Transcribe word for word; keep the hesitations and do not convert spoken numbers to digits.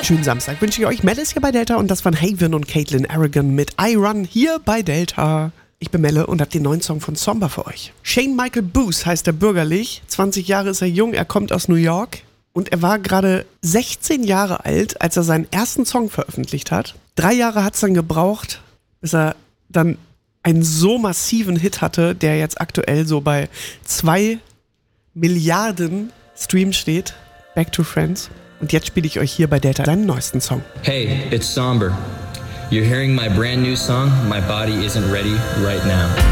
schönen Samstag wünsche ich euch. Mel ist hier bei Delta und das waren Haven und Caitlin Aragon mit I Run hier bei Delta. Ich bin Melle und hab den neuen Song von Somber für euch. Shane Michael Booth heißt er bürgerlich. zwanzig Jahre ist er jung, er kommt aus New York. Und er war gerade sechzehn Jahre alt, als er seinen ersten Song veröffentlicht hat. Drei Jahre hat es dann gebraucht, bis er dann einen so massiven Hit hatte, der jetzt aktuell so bei zwei Milliarden Streams steht. Back to Friends. Und jetzt spiele ich euch hier bei Delta seinen neuesten Song. Hey, it's Somber. You're hearing my brand new song, My Body Isn't Ready Right Now.